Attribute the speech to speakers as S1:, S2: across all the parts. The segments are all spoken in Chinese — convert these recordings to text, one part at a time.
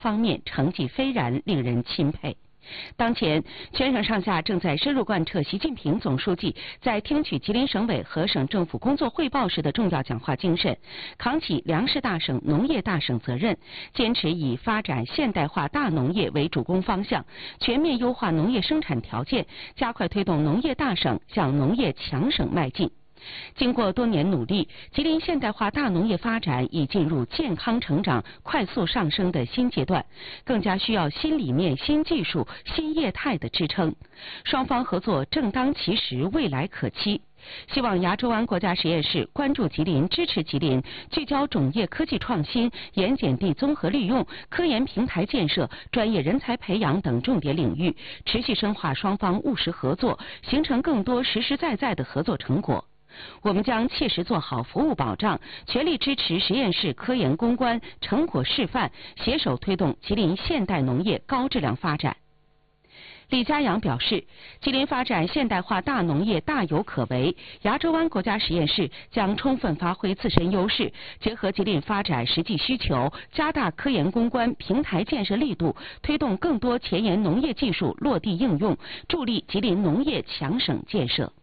S1: 方面成绩斐然，令人钦佩。当前，全省上下正在深入贯彻习近平总书记在听取吉林省委和省政府工作汇报时的重要讲话精神，扛起粮食大省、农业大省责任，坚持以发展现代化大农业为主攻方向，全面优化农业生产条件，加快推动农业大省向农业强省迈进。经过多年努力，吉林现代化大农业发展已进入健康成长、快速上升的新阶段，更加需要新理念、新技术、新业态的支撑。双方合作正当其时，未来可期。希望牙洲湾国家实验室关注吉林、支持吉林，聚焦种业科技创新、盐碱地综合利用、科研平台建设、专业人才培养等重点领域，持续深化双方务实合作，形成更多实实在在的合作成果。我们将切实做好服务保障，全力支持实验室科研攻关、成果示范，携手推动吉林现代农业高质量发展。李家阳表示，吉林发展现代化大农业大有可为，牙洲湾国家实验室将充分发挥自身优势，结合吉林发展实际需求，加大科研攻关、平台建设力度，推动更多前沿农业技术落地应用，助力吉林农业强省建设。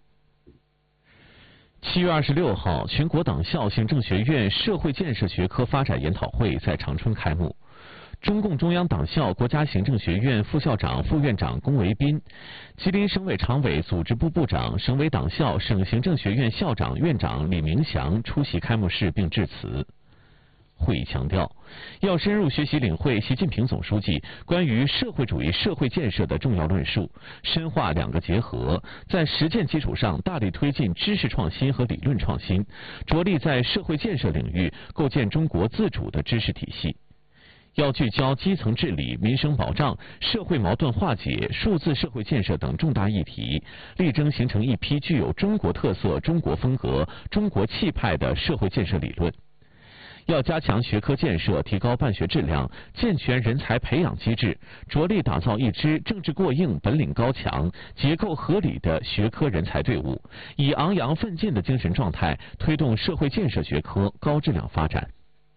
S2: 7月26号，全国党校行政学院社会建设学科发展研讨会在长春开幕。中共中央党校国家行政学院副校长、副院长龚维斌，吉林省委常委组织部部长、省委党校省行政学院校长、院长李明祥出席开幕式并致辞。会议强调，要深入学习领会习近平总书记关于社会主义社会建设的重要论述，深化两个结合，在实践基础上大力推进知识创新和理论创新，着力在社会建设领域构建中国自主的知识体系。要聚焦基层治理、民生保障、社会矛盾化解、数字社会建设等重大议题，力争形成一批具有中国特色、中国风格、中国气派的社会建设理论。要加强学科建设，提高办学质量，健全人才培养机制，着力打造一支政治过硬、本领高强、结构合理的学科人才队伍，以昂扬奋进的精神状态推动社会建设学科高质量发展。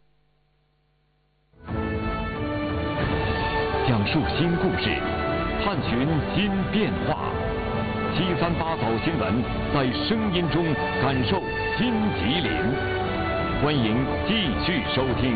S3: 讲述新故事，探寻新变化。738早新闻，在声音中感受新吉林。欢迎继续收听。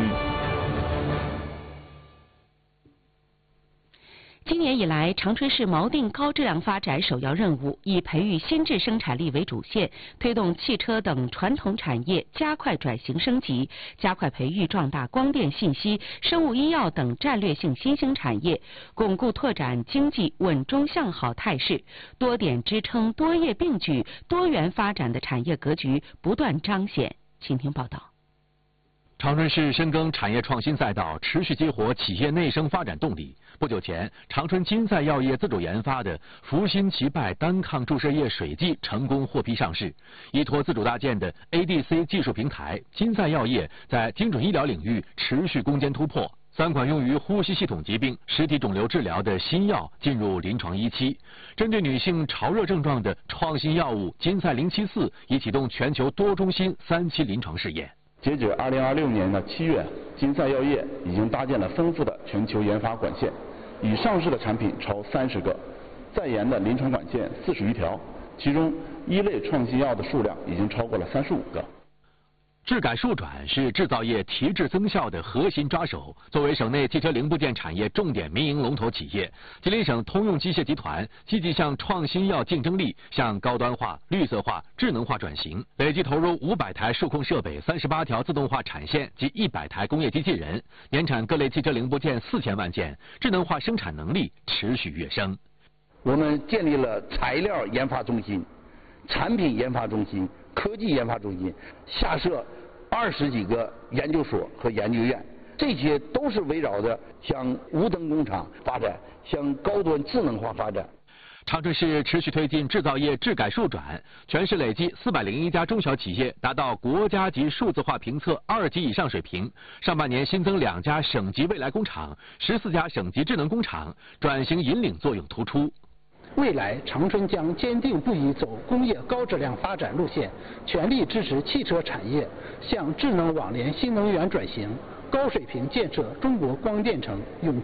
S1: 今年以来，长春市锚定高质量发展首要任务，以培育新质生产力为主线，推动汽车等传统产业加快转型升级，加快培育壮大光电信息、生物医药等战略性新兴产业，巩固拓展经济稳中向好态势，多点支撑、多业并举、多元发展的产业格局不断彰显。请听报道。
S4: 长春市深耕产业创新赛道，持续激活企业内生发展动力。不久前，长春金赛药业自主研发的福新奇拜单抗注射液水剂成功获批上市。依托自主搭建的 ADC 技术平台，金赛药业在精准医疗领域持续攻坚突破。3款用于呼吸系统疾病、实体肿瘤治疗的新药进入临床1期。针对女性潮热症状的创新药物金赛074已启动全球多中心3期临床试验。
S5: 截止2026年的7月，金赛药业已经搭建了丰富的全球研发管线，已上市的产品超30个，在研的临床管线41条，其中一类创新药的数量已经超过了35个。
S4: 质改数转是制造业提质增效的核心抓手。作为省内汽车零部件产业重点民营龙头企业，吉林省通用机械集团积极向创新药竞争力、向高端化、绿色化、智能化转型，累计投入500台数控设备、38条自动化产线及100台工业机器人，年产各类汽车零部件4000万件，智能化生产能力持续跃升。
S6: 我们建立了材料研发中心、产品研发中心、科技研发中心，下设20几个研究所和研究院，这些都是围绕着向无灯工厂发展，向高端智能化发展。
S4: 长春市持续推进制造业质改数转，全市累计401家中小企业达到国家级数字化评测2级以上水平。上半年新增2家省级未来工厂、14家省级智能工厂，转型引领作用突出。
S7: 未来，长春将坚定不移走工业高质量发展路线，全力支持汽车产业向智能网联新能源转型，高水平建设中国光电城，用